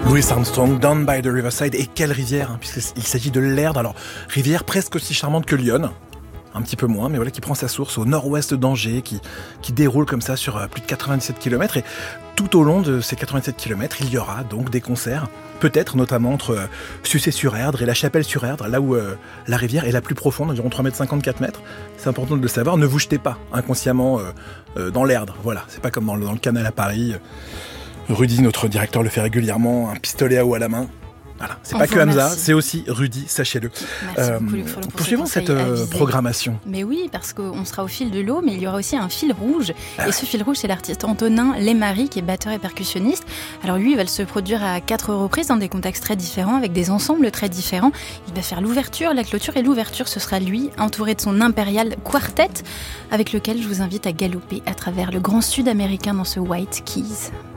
Louis Armstrong, Down by the Riverside. Et quelle rivière, hein, puisqu'il s'agit de l'Erdre. Alors, rivière presque aussi charmante que l'Yonne, un petit peu moins, mais voilà, qui prend sa source au nord-ouest d'Angers, qui déroule comme ça sur plus de 97 km. Et tout au long de ces 87 km, il y aura donc des concerts, peut-être notamment entre Sucé-sur-Erdre et La Chapelle-sur-Erdre, là où la rivière est la plus profonde, environ 3,54 m. C'est important de le savoir, ne vous jetez pas inconsciemment dans l'Erdre. Voilà, c'est pas comme dans le canal à Paris. Rudy, notre directeur, le fait régulièrement, un pistolet à eau à la main. Voilà, c'est pas que Hamza, c'est aussi Rudy, sachez-le. Poursuivons cette programmation. Mais oui, parce qu'on sera au fil de l'eau, mais il y aura aussi un fil rouge. Et ce fil rouge, c'est l'artiste Antonin Lémarie, qui est batteur et percussionniste. Alors lui, il va se produire à 4 reprises dans des contextes très différents, avec des ensembles très différents. Il va faire l'ouverture, la clôture, et l'ouverture, ce sera lui, entouré de son Impérial Quartet, avec lequel je vous invite à galoper à travers le grand sud américain dans ce White Keys.